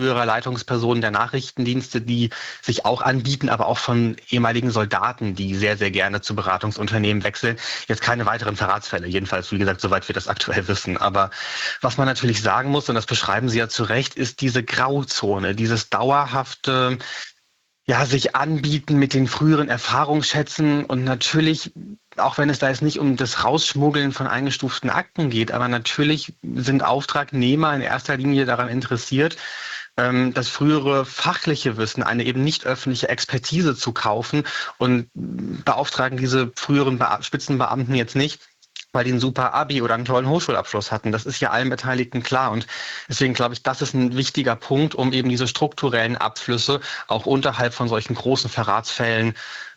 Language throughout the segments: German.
früherer Leitungspersonen der Nachrichtendienste, die sich auch anbieten, aber auch von ehemaligen Soldaten, die sehr, sehr gerne zu Beratungsunternehmen wechseln. Jetzt keine weiteren Verratsfälle, jedenfalls, wie gesagt, soweit wir das aktuell wissen. Aber was man natürlich sagen muss, und das beschreiben Sie ja zu Recht, ist diese Grauzone, dieses dauerhafte, ja, sich anbieten mit den früheren Erfahrungsschätzen und natürlich, auch wenn es da jetzt nicht um das Rausschmuggeln von eingestuften Akten geht, aber natürlich sind Auftragnehmer in erster Linie daran interessiert, das frühere fachliche Wissen, eine eben nicht öffentliche Expertise zu kaufen und beauftragen diese früheren Spitzenbeamten jetzt nicht, weil die ein super Abi oder einen tollen Hochschulabschluss hatten. Das ist ja allen Beteiligten klar. Und deswegen glaube ich, das ist ein wichtiger Punkt, um eben diese strukturellen Abflüsse auch unterhalb von solchen großen Verratsfällen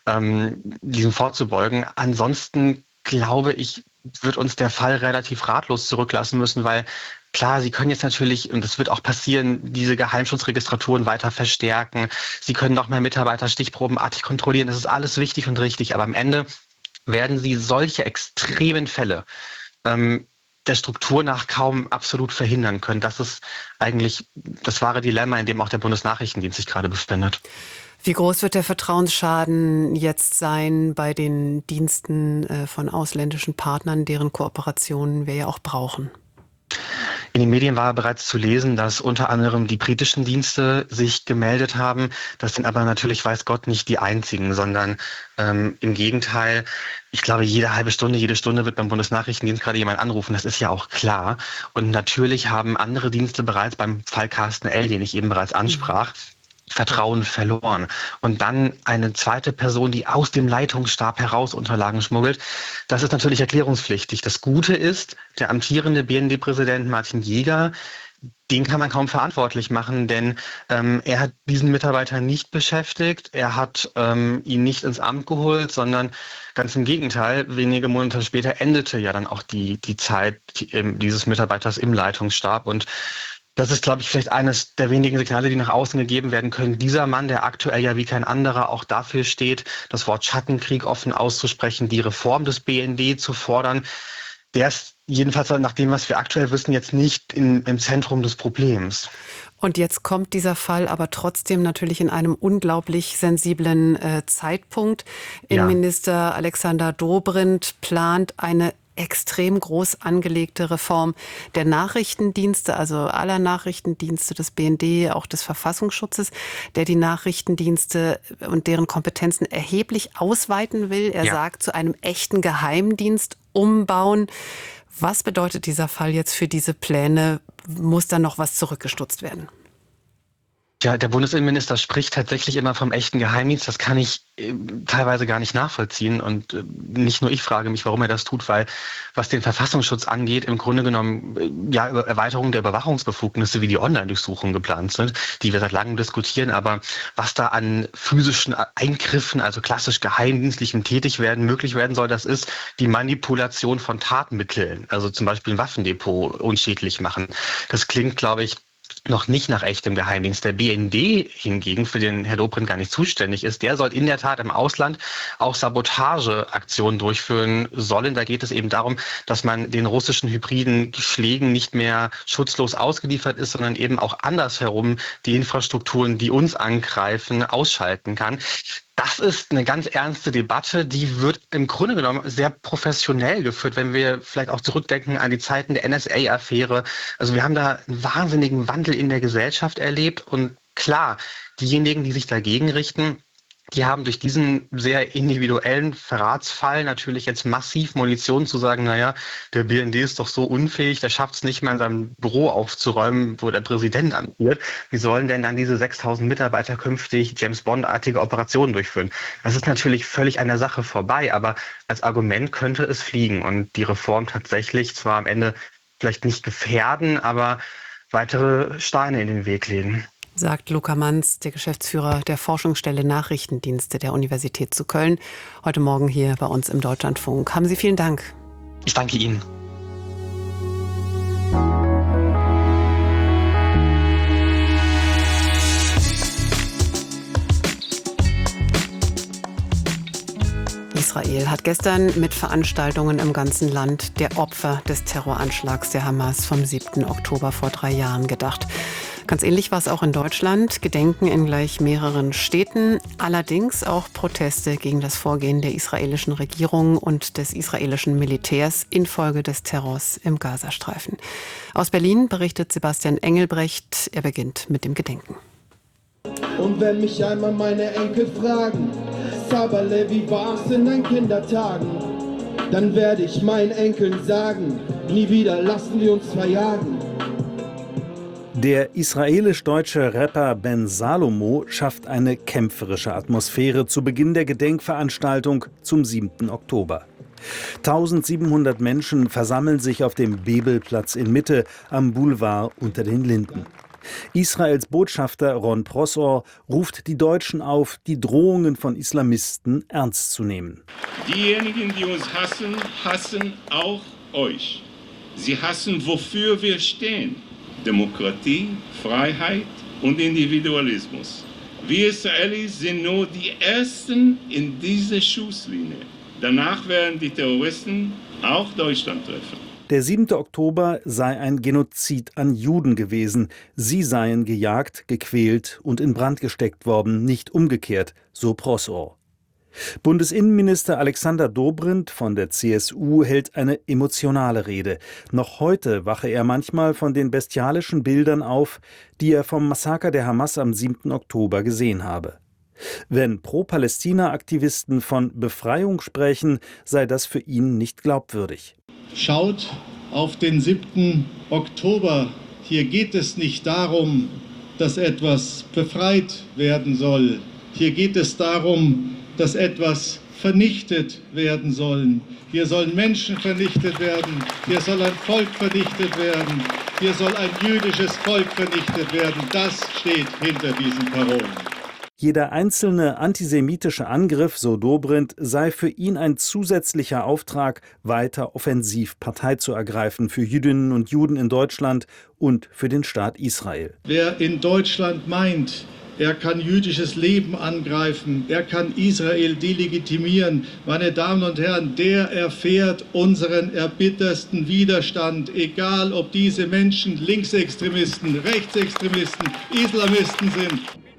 diesem vorzubeugen. Ansonsten glaube ich, wird uns der Fall relativ ratlos zurücklassen müssen, weil klar, Sie können jetzt natürlich, und das wird auch passieren, diese Geheimschutzregistraturen weiter verstärken. Sie können noch mehr Mitarbeiter stichprobenartig kontrollieren. Das ist alles wichtig und richtig. Aber am Ende werden Sie solche extremen Fälle der Struktur nach kaum absolut verhindern können. Das ist eigentlich das wahre Dilemma, in dem auch der Bundesnachrichtendienst sich gerade befindet. Wie groß wird der Vertrauensschaden jetzt sein bei den Diensten von ausländischen Partnern, deren Kooperationen wir ja auch brauchen? In den Medien war bereits zu lesen, dass unter anderem die britischen Dienste sich gemeldet haben. Das sind aber natürlich, weiß Gott, nicht die einzigen, sondern im Gegenteil. Ich glaube, jede Stunde wird beim Bundesnachrichtendienst gerade jemand anrufen. Das ist ja auch klar. Und natürlich haben andere Dienste bereits beim Fall Carsten L., den ich eben bereits ansprach, Vertrauen verloren. Und dann eine zweite Person, die aus dem Leitungsstab heraus Unterlagen schmuggelt, das ist natürlich erklärungspflichtig. Das Gute ist, der amtierende BND-Präsident Martin Jäger, den kann man kaum verantwortlich machen, denn er hat diesen Mitarbeiter nicht beschäftigt, er hat ihn nicht ins Amt geholt, sondern ganz im Gegenteil, wenige Monate später endete ja dann auch die Zeit dieses Mitarbeiters im Leitungsstab. Und das ist, glaube ich, vielleicht eines der wenigen Signale, die nach außen gegeben werden können. Dieser Mann, der aktuell ja wie kein anderer auch dafür steht, das Wort Schattenkrieg offen auszusprechen, die Reform des BND zu fordern, der ist jedenfalls nach dem, was wir aktuell wissen, jetzt nicht im Zentrum des Problems. Und jetzt kommt dieser Fall aber trotzdem natürlich in einem unglaublich sensiblen Zeitpunkt. Innenminister Alexander Dobrindt plant eine extrem groß angelegte Reform der Nachrichtendienste, also aller Nachrichtendienste des BND, auch des Verfassungsschutzes, der die Nachrichtendienste und deren Kompetenzen erheblich ausweiten will. Er sagt, zu einem echten Geheimdienst umbauen. Was bedeutet dieser Fall jetzt für diese Pläne? Muss da noch was zurückgestutzt werden? Ja, der Bundesinnenminister spricht tatsächlich immer vom echten Geheimdienst. Das kann ich teilweise gar nicht nachvollziehen. Und nicht nur ich frage mich, warum er das tut, weil was den Verfassungsschutz angeht, im Grunde genommen über Erweiterung der Überwachungsbefugnisse wie die Online-Durchsuchungen geplant sind, die wir seit langem diskutieren. Aber was da an physischen Eingriffen, also klassisch geheimdienstlichem Tätigwerden möglich werden soll, das ist die Manipulation von Tatmitteln. Also zum Beispiel ein Waffendepot unschädlich machen. Das klingt, glaube ich, noch nicht nach echtem Geheimdienst. Der BND hingegen, für den Herr Dobrindt gar nicht zuständig ist, der soll in der Tat im Ausland auch Sabotageaktionen durchführen sollen. Da geht es eben darum, dass man den russischen hybriden Schlägen nicht mehr schutzlos ausgeliefert ist, sondern eben auch andersherum die Infrastrukturen, die uns angreifen, ausschalten kann. Das ist eine ganz ernste Debatte, die wird im Grunde genommen sehr professionell geführt, wenn wir vielleicht auch zurückdenken an die Zeiten der NSA-Affäre. Also wir haben da einen wahnsinnigen Wandel in der Gesellschaft erlebt und klar, diejenigen, die sich dagegen richten, die haben durch diesen sehr individuellen Verratsfall natürlich jetzt massiv Munition zu sagen, naja, der BND ist doch so unfähig, der schafft es nicht mal in seinem Büro aufzuräumen, wo der Präsident amtiert. Wie sollen denn dann diese 6.000 Mitarbeiter künftig James-Bond-artige Operationen durchführen? Das ist natürlich völlig an der Sache vorbei, aber als Argument könnte es fliegen und die Reform tatsächlich zwar am Ende vielleicht nicht gefährden, aber weitere Steine in den Weg legen. Sagt Luca Manz, der Geschäftsführer der Forschungsstelle Nachrichtendienste der Universität zu Köln, heute Morgen hier bei uns im Deutschlandfunk. Haben Sie vielen Dank. Ich danke Ihnen. Israel hat gestern mit Veranstaltungen im ganzen Land der Opfer des Terroranschlags der Hamas vom 7. Oktober vor 3 Jahren gedacht. Ganz ähnlich war es auch in Deutschland. Gedenken in gleich mehreren Städten. Allerdings auch Proteste gegen das Vorgehen der israelischen Regierung und des israelischen Militärs infolge des Terrors im Gazastreifen. Aus Berlin berichtet Sebastian Engelbrecht. Er beginnt mit dem Gedenken. Und wenn mich einmal meine Enkel fragen, Sabale, wie war's in deinen Kindertagen? Dann werde ich meinen Enkeln sagen, nie wieder lassen wir uns verjagen. Der israelisch-deutsche Rapper Ben Salomo schafft eine kämpferische Atmosphäre zu Beginn der Gedenkveranstaltung zum 7. Oktober. 1700 Menschen versammeln sich auf dem Bebelplatz in Mitte am Boulevard unter den Linden. Israels Botschafter Ron Prosor ruft die Deutschen auf, die Drohungen von Islamisten ernst zu nehmen. Diejenigen, die uns hassen, hassen auch euch. Sie hassen, wofür wir stehen. Demokratie, Freiheit und Individualismus. Wir Israelis sind nur die Ersten in dieser Schusslinie. Danach werden die Terroristen auch Deutschland treffen. Der 7. Oktober sei ein Genozid an Juden gewesen. Sie seien gejagt, gequält und in Brand gesteckt worden, nicht umgekehrt, so Prosor. Bundesinnenminister Alexander Dobrindt von der CSU hält eine emotionale Rede. Noch heute wache er manchmal von den bestialischen Bildern auf, die er vom Massaker der Hamas am 7. Oktober gesehen habe. Wenn Pro-Palästina-Aktivisten von Befreiung sprechen, sei das für ihn nicht glaubwürdig. Schaut auf den 7. Oktober. Hier geht es nicht darum, dass etwas befreit werden soll. Hier geht es darum, dass etwas vernichtet werden soll. Hier sollen Menschen vernichtet werden. Hier soll ein Volk vernichtet werden. Hier soll ein jüdisches Volk vernichtet werden. Das steht hinter diesen Parolen. Jeder einzelne antisemitische Angriff, so Dobrindt, sei für ihn ein zusätzlicher Auftrag, weiter offensiv Partei zu ergreifen für Jüdinnen und Juden in Deutschland und für den Staat Israel. Wer in Deutschland meint, er kann jüdisches Leben angreifen, er kann Israel delegitimieren, meine Damen und Herren, der erfährt unseren erbittersten Widerstand, egal ob diese Menschen Linksextremisten, Rechtsextremisten, Islamisten sind.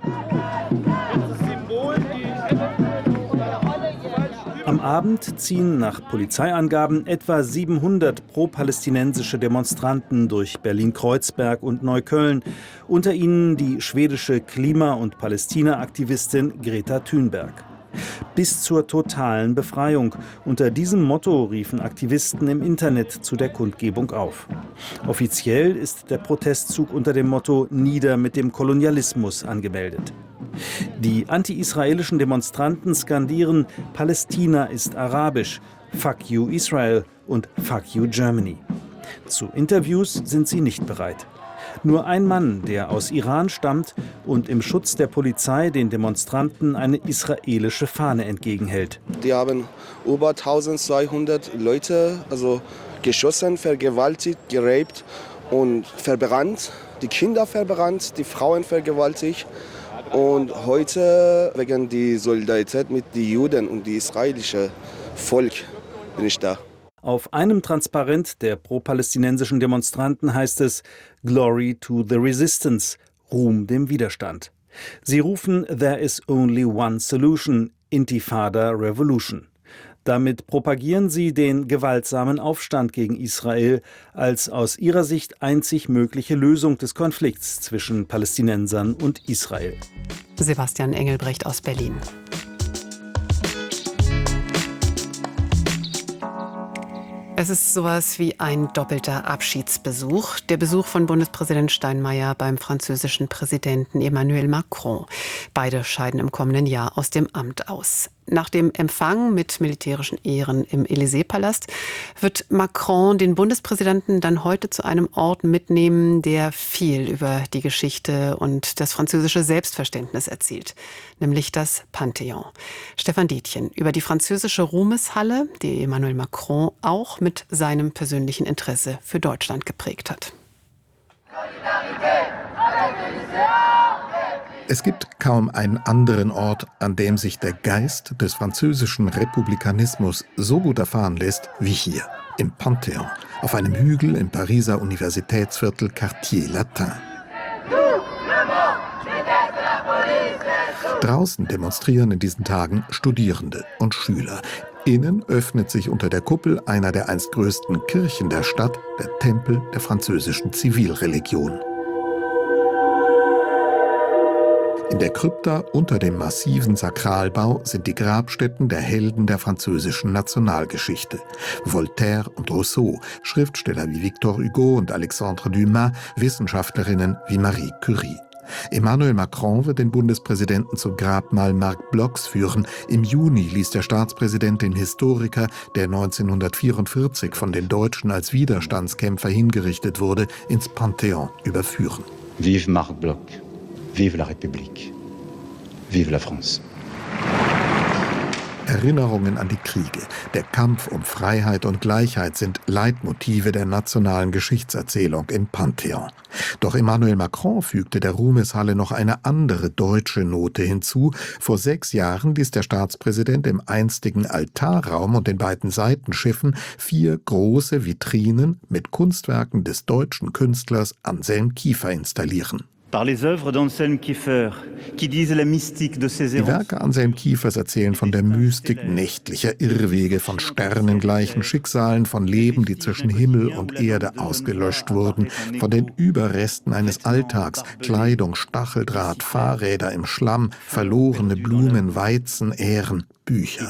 Am Abend ziehen nach Polizeiangaben etwa 700 pro-palästinensische Demonstranten durch Berlin-Kreuzberg und Neukölln, unter ihnen die schwedische Klima- und Palästina-Aktivistin Greta Thunberg. Bis zur totalen Befreiung. Unter diesem Motto riefen Aktivisten im Internet zu der Kundgebung auf. Offiziell ist der Protestzug unter dem Motto »Nieder mit dem Kolonialismus« angemeldet. Die anti-israelischen Demonstranten skandieren »Palästina ist arabisch«, »Fuck you Israel« und »Fuck you Germany«. Zu Interviews sind sie nicht bereit. Nur ein Mann, der aus Iran stammt und im Schutz der Polizei den Demonstranten eine israelische Fahne entgegenhält. Die haben über 1200 Leute geschossen, vergewaltigt, geraped und verbrannt. Die Kinder verbrannt, die Frauen vergewaltigt. Und heute wegen der Solidarität mit den Juden und dem israelischen Volk bin ich da. Auf einem Transparent der pro-palästinensischen Demonstranten heißt es »Glory to the Resistance«, Ruhm dem Widerstand. Sie rufen »There is only one solution«, Intifada Revolution. Damit propagieren sie den gewaltsamen Aufstand gegen Israel als aus ihrer Sicht einzig mögliche Lösung des Konflikts zwischen Palästinensern und Israel. Sebastian Engelbrecht aus Berlin. Es ist sowas wie ein doppelter Abschiedsbesuch. Der Besuch von Bundespräsident Steinmeier beim französischen Präsidenten Emmanuel Macron. Beide scheiden im kommenden Jahr aus dem Amt aus. Nach dem Empfang mit militärischen Ehren im Élysée-Palast wird Macron den Bundespräsidenten dann heute zu einem Ort mitnehmen, der viel über die Geschichte und das französische Selbstverständnis erzählt, nämlich das Panthéon. Stefan Detjen über die französische Ruhmeshalle, die Emmanuel Macron auch mit seinem persönlichen Interesse für Deutschland geprägt hat. Es gibt kaum einen anderen Ort, an dem sich der Geist des französischen Republikanismus so gut erfahren lässt wie hier, im Panthéon, auf einem Hügel im Pariser Universitätsviertel Quartier Latin. Draußen demonstrieren in diesen Tagen Studierende und Schüler. Innen öffnet sich unter der Kuppel einer der einst größten Kirchen der Stadt, der Tempel der französischen Zivilreligion. In der Krypta unter dem massiven Sakralbau sind die Grabstätten der Helden der französischen Nationalgeschichte. Voltaire und Rousseau, Schriftsteller wie Victor Hugo und Alexandre Dumas, Wissenschaftlerinnen wie Marie Curie. Emmanuel Macron wird den Bundespräsidenten zum Grabmal Marc Blochs führen. Im Juni ließ der Staatspräsident den Historiker, der 1944 von den Deutschen als Widerstandskämpfer hingerichtet wurde, ins Panthéon überführen. Vive Marc Bloch, vive la République, vive la France. Erinnerungen an die Kriege, der Kampf um Freiheit und Gleichheit sind Leitmotive der nationalen Geschichtserzählung im Panthéon. Doch Emmanuel Macron fügte der Ruhmeshalle noch eine andere deutsche Note hinzu. Vor 6 Jahren ließ der Staatspräsident im einstigen Altarraum und den beiden Seitenschiffen 4 große Vitrinen mit Kunstwerken des deutschen Künstlers Anselm Kiefer installieren. Die Werke Anselm Kiefers erzählen von der Mystik nächtlicher Irrwege, von sternengleichen Schicksalen, von Leben, die zwischen Himmel und Erde ausgelöscht wurden, von den Überresten eines Alltags, Kleidung, Stacheldraht, Fahrräder im Schlamm, verlorene Blumen, Weizen, Ähren, Bücher.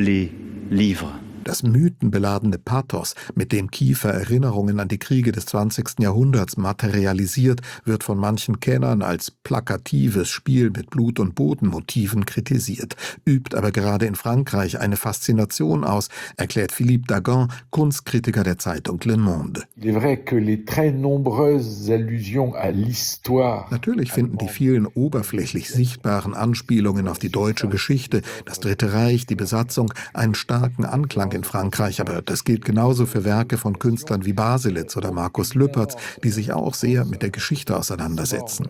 Das mythenbeladene Pathos, mit dem Kiefer Erinnerungen an die Kriege des 20. Jahrhunderts materialisiert, wird von manchen Kennern als plakatives Spiel mit Blut- und Bodenmotiven kritisiert, übt aber gerade in Frankreich eine Faszination aus, erklärt Philippe Dagan, Kunstkritiker der Zeitung Le Monde. Natürlich finden die vielen oberflächlich sichtbaren Anspielungen auf die deutsche Geschichte, das Dritte Reich, die Besatzung, einen starken Anklang in Frankreich, aber das gilt genauso für Werke von Künstlern wie Baselitz oder Markus Lüpertz, die sich auch sehr mit der Geschichte auseinandersetzen.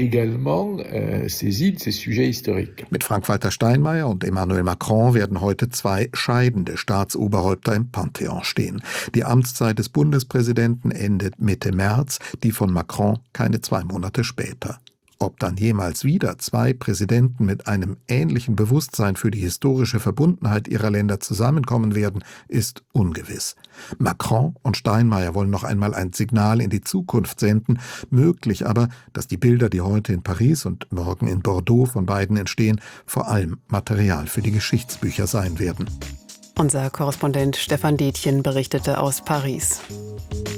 Mit Frank-Walter Steinmeier und Emmanuel Macron werden heute 2 scheidende Staatsoberhäupter im Panthéon stehen. Die Amtszeit des Bundespräsidenten endet Mitte März, die von Macron keine 2 Monate später. Ob dann jemals wieder 2 Präsidenten mit einem ähnlichen Bewusstsein für die historische Verbundenheit ihrer Länder zusammenkommen werden, ist ungewiss. Macron und Steinmeier wollen noch einmal ein Signal in die Zukunft senden, möglich aber, dass die Bilder, die heute in Paris und morgen in Bordeaux von beiden entstehen, vor allem Material für die Geschichtsbücher sein werden. Unser Korrespondent Stefan Detjen berichtete aus Paris.